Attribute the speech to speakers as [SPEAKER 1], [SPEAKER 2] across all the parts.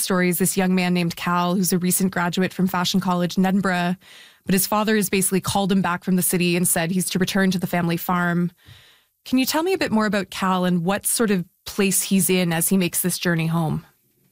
[SPEAKER 1] story is this young man named Cal, who's a recent graduate from Fashion College in Edinburgh. But his father has basically called him back from the city and said he's to return to the family farm. Can you tell me a bit more about Cal and what sort of place he's in as he makes this journey home?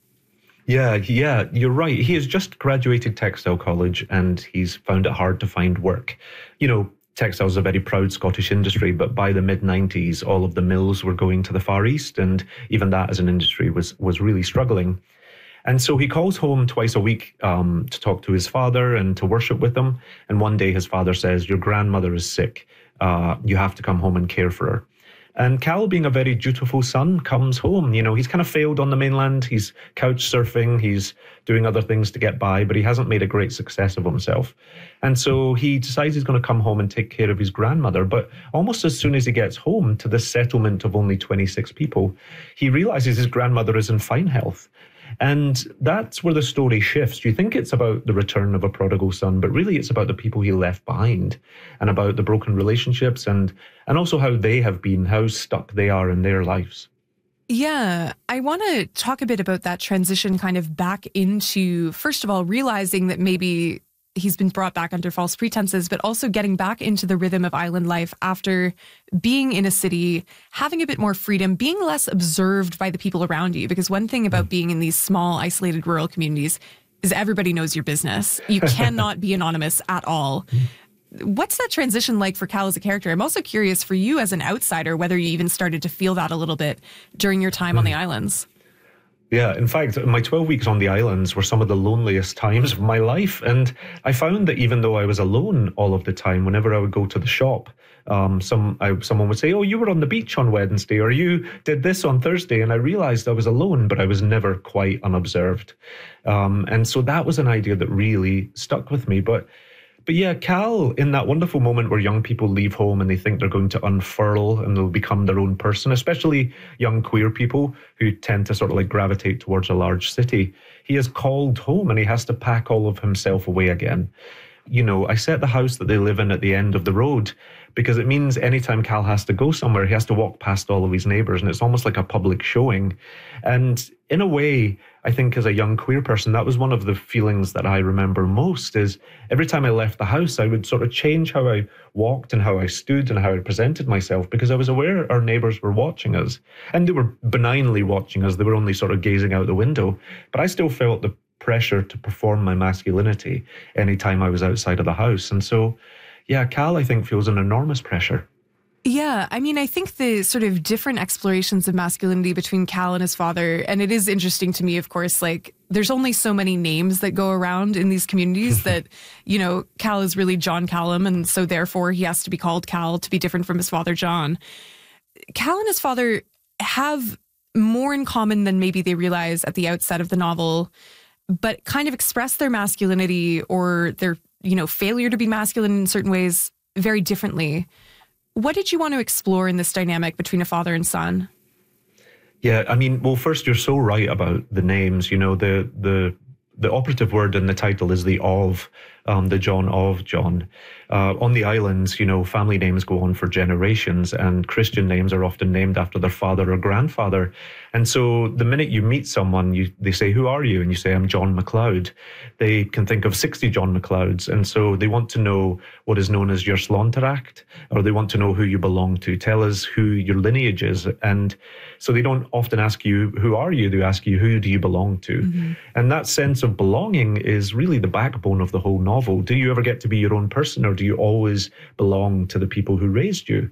[SPEAKER 2] Yeah, you're right. He has just graduated textile college and he's found it hard to find work. You know, textiles is a very proud Scottish industry, but by the mid-90s, all of the mills were going to the Far East, and even that as an industry was really struggling. And so he calls home twice a week to talk to his father and to worship with him. And one day his father says, "Your grandmother is sick. You have to come home and care for her." And Cal, being a very dutiful son, comes home. You know, he's kind of failed on the mainland. He's couch surfing. He's doing other things to get by, but he hasn't made a great success of himself. And so he decides he's going to come home and take care of his grandmother. But almost as soon as he gets home to this settlement of only 26 people, he realizes his grandmother is in fine health. And that's where the story shifts. You think it's about the return of a prodigal son, but really it's about the people he left behind and about the broken relationships and also how they have been, how stuck they are in their lives.
[SPEAKER 1] Yeah, I want to talk a bit about that transition kind of back into, first of all, realizing that maybe he's been brought back under false pretenses, but also getting back into the rhythm of island life after being in a city, having a bit more freedom, being less observed by the people around you. Because one thing about being in these small, isolated rural communities is everybody knows your business. You cannot be anonymous at all. What's that transition like for Cal as a character? I'm also curious for you as an outsider, whether you even started to feel that a little bit during your time on the islands.
[SPEAKER 2] Yeah, in fact, my 12 weeks on the islands were some of the loneliest times of my life. And I found that even though I was alone all of the time, whenever I would go to the shop, someone would say, "Oh, you were on the beach on Wednesday," or "You did this on Thursday." And I realized I was alone, but I was never quite unobserved. And so that was an idea that really stuck with me. But yeah, Cal, in that wonderful moment where young people leave home and they think they're going to unfurl and they'll become their own person, especially young queer people who tend to sort of like gravitate towards a large city, he is called home and he has to pack all of himself away again. You know, I set the house that they live in at the end of the road because it means anytime Cal has to go somewhere, he has to walk past all of his neighbours, and it's almost like a public showing. And in a way, I think as a young queer person, that was one of the feelings that I remember most is every time I left the house, I would sort of change how I walked and how I stood and how I presented myself because I was aware our neighbours were watching us. And they were benignly watching us. They were only sort of gazing out the window. But I still felt the pressure to perform my masculinity anytime I was outside of the house. And so, yeah, Cal, I think, feels an enormous pressure.
[SPEAKER 1] Yeah, I mean, I think the sort of different explorations of masculinity between Cal and his father, and it is interesting to me, of course, like there's only so many names that go around in these communities that, you know, Cal is really John Callum, and so therefore he has to be called Cal to be different from his father, John. Cal and his father have more in common than maybe they realize at the outset of the novel, but kind of express their masculinity or their, you know, failure to be masculine in certain ways very differently. What did you want to explore in this dynamic between a father and son?
[SPEAKER 2] Yeah, I mean, well, first, you're so right about the names. You know, the operative word in the title is the of, the John of John. On the islands, you know, family names go on for generations, and Christian names are often named after their father or grandfather. And so the minute you meet someone, they say, "Who are you?" And you say, "I'm John MacLeod." They can think of 60 John MacLeods. And so they want to know what is known as your Sláinteracht, or they want to know who you belong to. Tell us who your lineage is. And so they don't often ask you, "Who are you?" They ask you, "Who do you belong to?" Mm-hmm. And that sense of belonging is really the backbone of the whole novel. Do you ever get to be your own person, or do you always belong to the people who raised you?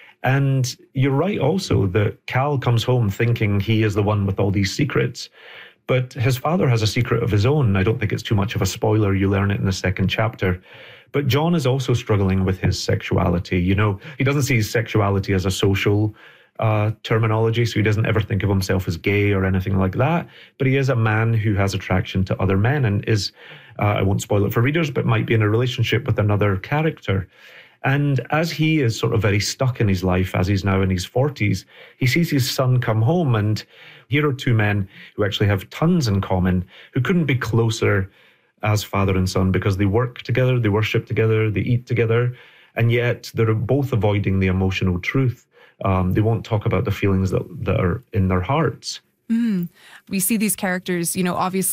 [SPEAKER 2] And you're right also that Cal comes home thinking he is the one with all these secrets, but his father has a secret of his own. I don't think it's too much of a spoiler. You learn it in the second chapter. But John is also struggling with his sexuality. You know, he doesn't see sexuality as a social terminology, so he doesn't ever think of himself as gay or anything like that. But he is a man who has attraction to other men and is, I won't spoil it for readers, but might be in a relationship with another character. And as he is sort of very stuck in his life, as he's now in his 40s, he sees his son come home. And here are two men who actually have tons in common, who couldn't be closer as father and son because they work together, they worship together, they eat together, and yet they're both avoiding the emotional truth. They won't talk about the feelings that are in their hearts.
[SPEAKER 1] Mm. We see these characters, you know, obviously